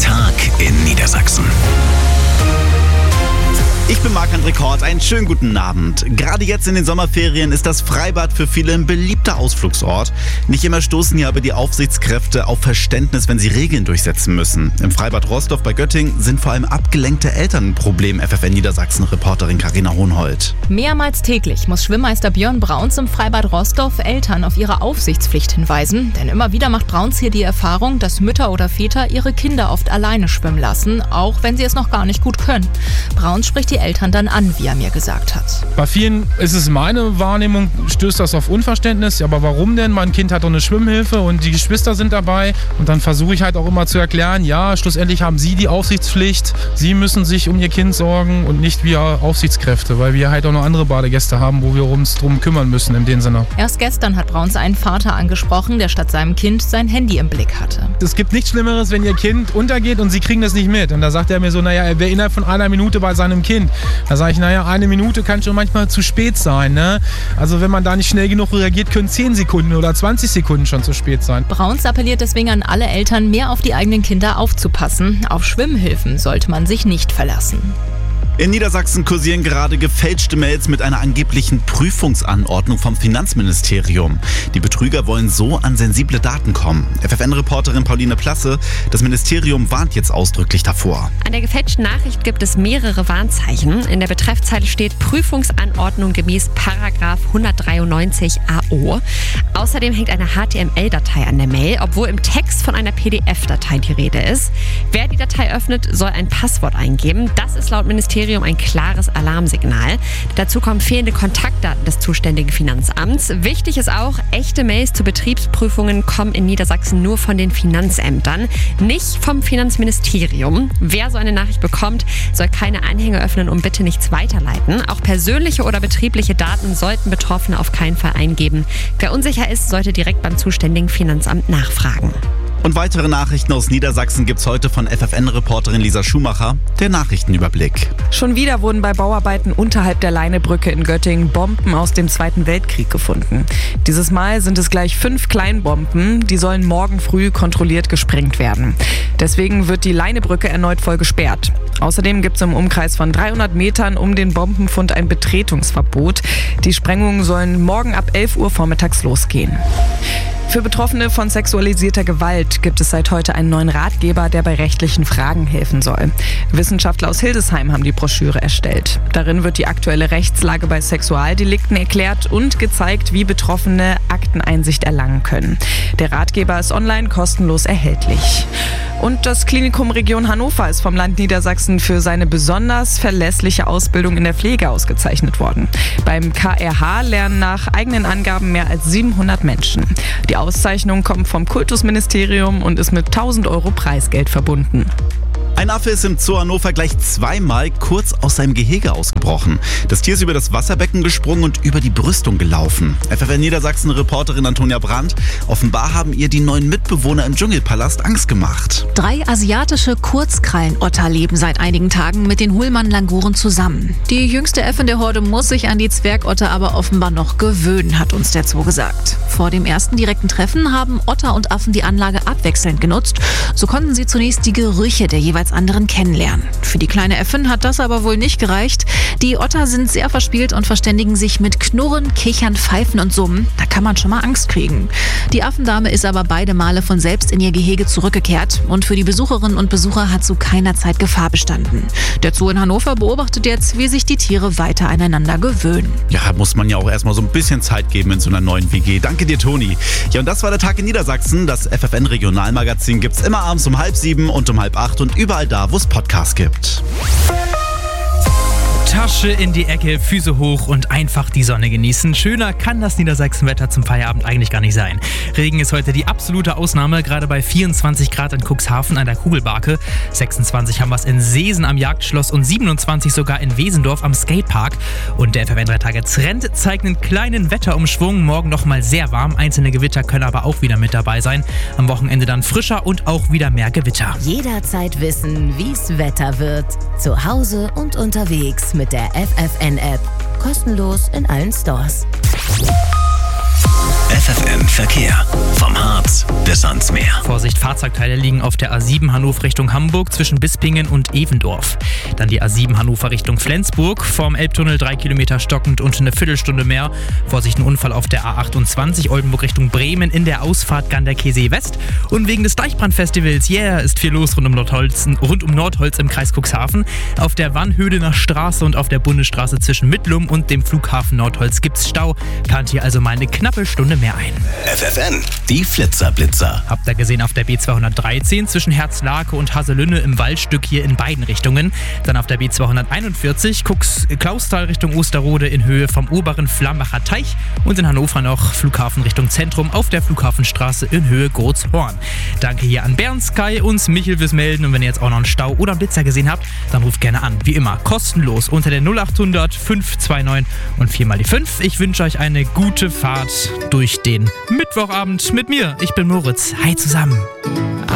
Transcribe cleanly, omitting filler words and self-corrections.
Tag in Niedersachsen. Ich bin Marc-André Kort, einen schönen guten Abend. Gerade jetzt in den Sommerferien ist das Freibad für viele ein beliebter Ausflugsort. Nicht immer stoßen hier aber die Aufsichtskräfte auf Verständnis, wenn sie Regeln durchsetzen müssen. Im Freibad Rostorf bei Göttingen sind vor allem abgelenkte Eltern ein Problem, FFN Niedersachsen-Reporterin Carina Hohnhold. Mehrmals täglich muss Schwimmmeister Björn Brauns im Freibad Rostorf Eltern auf ihre Aufsichtspflicht hinweisen. Denn immer wieder macht Brauns hier die Erfahrung, dass Mütter oder Väter ihre Kinder oft alleine schwimmen lassen, auch wenn sie es noch gar nicht gut können. Brauns spricht die Eltern dann an, wie er mir gesagt hat. Bei vielen ist es meine Wahrnehmung, stößt das auf Unverständnis. Ja, aber warum denn? Mein Kind hat doch eine Schwimmhilfe und die Geschwister sind dabei. Und dann versuche ich halt auch immer zu erklären, ja, schlussendlich haben sie die Aufsichtspflicht. Sie müssen sich um ihr Kind sorgen und nicht wir Aufsichtskräfte, weil wir halt auch noch andere Badegäste haben, wo wir uns drum kümmern müssen in dem Sinne. Erst gestern hat Brauns einen Vater angesprochen, der statt seinem Kind sein Handy im Blick hatte. Es gibt nichts Schlimmeres, wenn ihr Kind untergeht und sie kriegen das nicht mit. Und da sagt er mir so, naja, er wäre innerhalb von einer Minute bei seinem Kind. Da sage ich, naja, eine Minute kann schon manchmal zu spät sein. Ne? Also wenn man da nicht schnell genug reagiert, können 10 Sekunden oder 20 Sekunden schon zu spät sein. Brauns appelliert deswegen an alle Eltern, mehr auf die eigenen Kinder aufzupassen. Auf Schwimmhilfen sollte man sich nicht verlassen. In Niedersachsen kursieren gerade gefälschte Mails mit einer angeblichen Prüfungsanordnung vom Finanzministerium. Die Betrüger wollen so an sensible Daten kommen. FFN-Reporterin Pauline Plasse, das Ministerium warnt jetzt ausdrücklich davor. An der gefälschten Nachricht gibt es mehrere Warnzeichen. In der Betreffzeile steht Prüfungsanordnung gemäß Paragraph 193 AO. Außerdem hängt eine HTML-Datei an der Mail, obwohl im Text von einer PDF-Datei die Rede ist. Wer die Datei öffnet, soll ein Passwort eingeben. Das ist laut Ministerium ein klares Alarmsignal. Dazu kommen fehlende Kontaktdaten des zuständigen Finanzamts. Wichtig ist auch, echte Mails zu Betriebsprüfungen kommen in Niedersachsen nur von den Finanzämtern, nicht vom Finanzministerium. Wer so eine Nachricht bekommt, soll keine Anhänge öffnen und bitte nichts weiterleiten. Auch persönliche oder betriebliche Daten sollten Betroffene auf keinen Fall eingeben. Wer unsicher ist, sollte direkt beim zuständigen Finanzamt nachfragen. Und weitere Nachrichten aus Niedersachsen gibt's heute von FFN-Reporterin Lisa Schumacher, der Nachrichtenüberblick. Schon wieder wurden bei Bauarbeiten unterhalb der Leinebrücke in Göttingen Bomben aus dem Zweiten Weltkrieg gefunden. Dieses Mal sind es gleich 5 Kleinbomben, die sollen morgen früh kontrolliert gesprengt werden. Deswegen wird die Leinebrücke erneut voll gesperrt. Außerdem gibt es im Umkreis von 300 Metern um den Bombenfund ein Betretungsverbot. Die Sprengungen sollen morgen ab 11 Uhr vormittags losgehen. Für Betroffene von sexualisierter Gewalt gibt es seit heute einen neuen Ratgeber, der bei rechtlichen Fragen helfen soll. Wissenschaftler aus Hildesheim haben die Broschüre erstellt. Darin wird die aktuelle Rechtslage bei Sexualdelikten erklärt und gezeigt, wie Betroffene Akteneinsicht erlangen können. Der Ratgeber ist online kostenlos erhältlich. Und das Klinikum Region Hannover ist vom Land Niedersachsen für seine besonders verlässliche Ausbildung in der Pflege ausgezeichnet worden. Beim KRH lernen nach eigenen Angaben mehr als 700 Menschen. Die Auszeichnung kommt vom Kultusministerium und ist mit 1.000 € Preisgeld verbunden. Ein Affe ist im Zoo Hannover gleich zweimal kurz aus seinem Gehege ausgebrochen. Das Tier ist über das Wasserbecken gesprungen und über die Brüstung gelaufen. FFN Niedersachsen-Reporterin Antonia Brandt. Offenbar haben ihr die neuen Mitbewohner im Dschungelpalast Angst gemacht. 3 asiatische Kurzkrallenotter leben seit einigen Tagen mit den Hullmann-Languren zusammen. Die jüngste Äffin der Horde muss sich an die Zwergotter aber offenbar noch gewöhnen, hat uns der Zoo gesagt. Vor dem ersten direkten Treffen haben Otter und Affen die Anlage abwechselnd genutzt. So konnten sie zunächst die Gerüche der jeweils anderen kennenlernen. Für die kleine Äffin hat das aber wohl nicht gereicht. Die Otter sind sehr verspielt und verständigen sich mit Knurren, Kichern, Pfeifen und Summen. Da kann man schon mal Angst kriegen. Die Affendame ist aber beide Male von selbst in ihr Gehege zurückgekehrt und für die Besucherinnen und Besucher hat zu keiner Zeit Gefahr bestanden. Der Zoo in Hannover beobachtet jetzt, wie sich die Tiere weiter aneinander gewöhnen. Ja, muss man ja auch erstmal so ein bisschen Zeit geben in so einer neuen WG. Danke dir, Toni. Ja, und das war der Tag in Niedersachsen. Das FFN-Regionalmagazin gibt's immer abends um 6:30 und um 7:30 und überall da, wo es Podcasts gibt. Tasche in die Ecke, Füße hoch und einfach die Sonne genießen. Schöner kann das Niedersachsenwetter zum Feierabend eigentlich gar nicht sein. Regen ist heute die absolute Ausnahme, gerade bei 24 Grad in Cuxhaven an der Kugelbarke. 26 haben wir es in Seesen am Jagdschloss und 27 sogar in Wesendorf am Skatepark. Und der FFN 3 Tage Trend zeigt einen kleinen Wetterumschwung. Morgen nochmal sehr warm, einzelne Gewitter können aber auch wieder mit dabei sein. Am Wochenende dann frischer und auch wieder mehr Gewitter. Jederzeit wissen, wie's Wetter wird. Zu Hause und unterwegs mit der FFN-App. Kostenlos in allen Stores. FFN Verkehr. Vom Harz bis ans Meer. Vorsicht, Fahrzeugteile liegen auf der A7 Hannover Richtung Hamburg zwischen Bispingen und Evendorf. Dann die A7 Hannover Richtung Flensburg, vorm Elbtunnel 3 Kilometer stockend und eine Viertelstunde mehr. Vorsicht, ein Unfall auf der A28 Oldenburg Richtung Bremen in der Ausfahrt Ganderkesee West. Und wegen des Deichbrandfestivals, ist viel los rund um Nordholz im Kreis Cuxhaven. Auf der Wannhöhlener Straße und auf der Bundesstraße zwischen Mittlum und dem Flughafen Nordholz gibt's Stau. Plant hier also mal eine knappe Stunde mehr ein. FFN, die Flitzer-Blitzer. Habt ihr gesehen auf der B213 zwischen Herzlake und Haselünne im Waldstück hier in beiden Richtungen. Dann auf der B241 Klausthal Richtung Osterode in Höhe vom oberen Flambacher Teich. Und in Hannover noch Flughafen Richtung Zentrum auf der Flughafenstraße in Höhe Großhorn. Danke hier an Bernd, Sky und Michel fürs Melden. Und wenn ihr jetzt auch noch einen Stau oder einen Blitzer gesehen habt, dann ruft gerne an. Wie immer, kostenlos unter der 0800 529 und 4 die 5. Ich wünsche euch eine gute Fahrt durch den Mittwochabend mit mir. Ich bin Moritz. Hi zusammen.